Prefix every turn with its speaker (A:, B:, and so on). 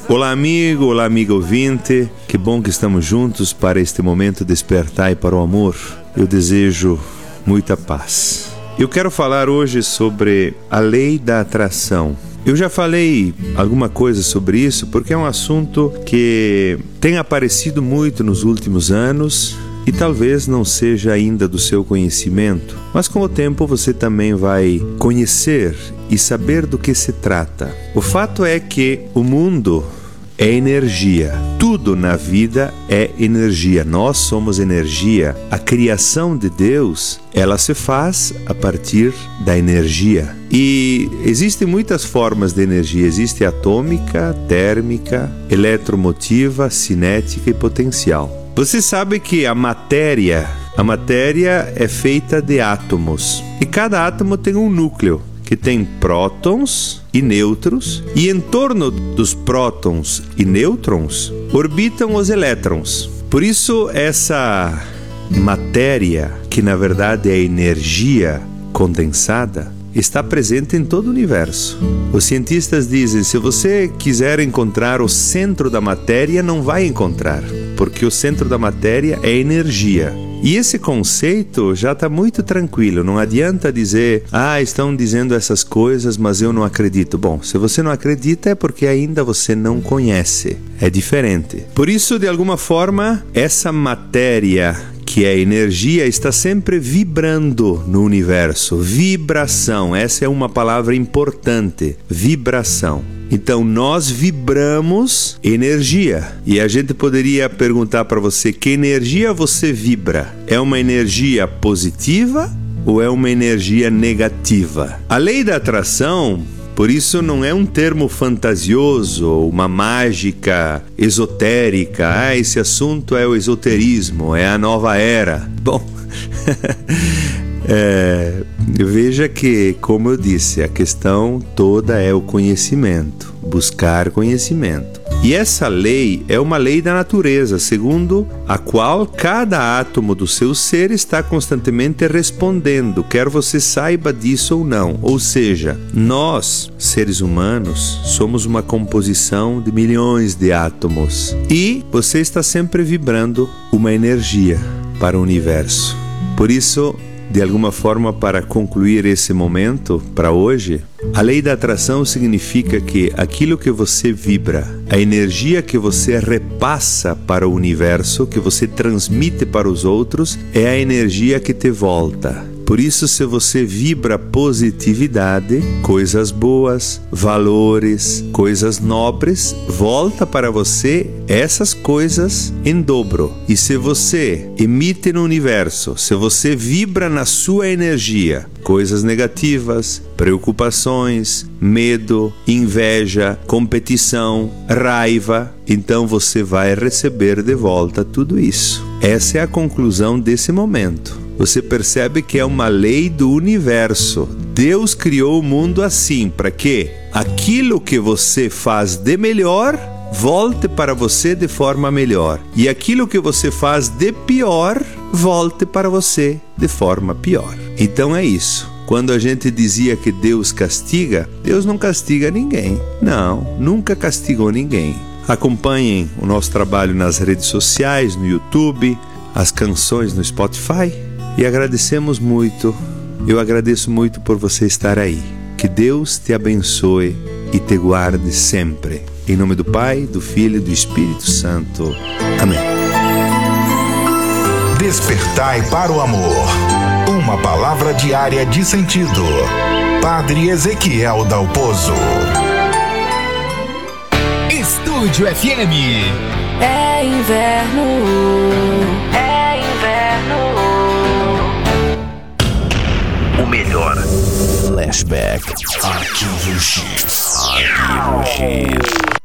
A: Olá amigo, olá amigo ouvinte, que bom que estamos juntos para este momento despertar e para o amor. Eu desejo muita paz. Eu quero falar hoje sobre a lei da atração. Eu já falei alguma coisa sobre isso porque é um assunto que tem aparecido muito nos últimos anos e talvez não seja ainda do seu conhecimento, mas com o tempo você também vai conhecer e saber do que se trata. O fato é que o mundo é energia. Tudo na vida é energia. Nós somos energia. A criação de Deus, ela se faz a partir da energia. E existem muitas formas de energia. Existe atômica, térmica, eletromotiva, cinética e potencial. Você sabe que a matéria é feita de átomos. E cada átomo tem um núcleo, que tem prótons e nêutrons, e em torno dos prótons e nêutrons orbitam os elétrons. Por isso, essa matéria, que na verdade é energia condensada, está presente em todo o universo. Os cientistas dizem, se você quiser encontrar o centro da matéria, não vai encontrar, porque o centro da matéria é energia. E esse conceito já está muito tranquilo, não adianta dizer, estão dizendo essas coisas, mas eu não acredito. Bom, se você não acredita é porque ainda você não conhece, é diferente. Por isso, de alguma forma, essa matéria que é energia está sempre vibrando no universo. Vibração, essa é uma palavra importante, vibração. Então nós vibramos energia. E a gente poderia perguntar para você, que energia você vibra? É uma energia positiva ou é uma energia negativa? A lei da atração, por isso, não é um termo fantasioso, uma mágica esotérica. Esse assunto é o esoterismo, é a nova era. Bom, veja que, como eu disse, a questão toda é o conhecimento, buscar conhecimento. E essa lei é uma lei da natureza, segundo a qual cada átomo do seu ser está constantemente respondendo, quer você saiba disso ou não. Ou seja, nós, seres humanos, somos uma composição de milhões de átomos. E você está sempre vibrando uma energia para o universo. Por isso, de alguma forma, para concluir esse momento, para hoje, a lei da atração significa que aquilo que você vibra, a energia que você repassa para o universo, que você transmite para os outros, é a energia que te volta. Por isso, se você vibra positividade, coisas boas, valores, coisas nobres, volta para você essas coisas em dobro. E se você emite no universo, se você vibra na sua energia, coisas negativas, preocupações, medo, inveja, competição, raiva, então você vai receber de volta tudo isso. Essa é a conclusão desse momento. Você percebe que é uma lei do universo. Deus criou o mundo assim, para que aquilo que você faz de melhor volte para você de forma melhor. E aquilo que você faz de pior, volte para você de forma pior. Então é isso. Quando a gente dizia que Deus castiga, Deus não castiga ninguém. Não, nunca castigou ninguém. Acompanhem o nosso trabalho nas redes sociais, no YouTube, as canções no Spotify. E agradecemos muito, eu agradeço muito por você estar aí. Que Deus te abençoe e te guarde sempre. Em nome do Pai, do Filho e do Espírito Santo. Amém.
B: Despertai para o amor. Uma palavra diária de sentido. Padre Ezequiel Dalpozo.
C: Estúdio FM.
D: É inverno. É inverno.
C: O melhor flashback. Arquivo X.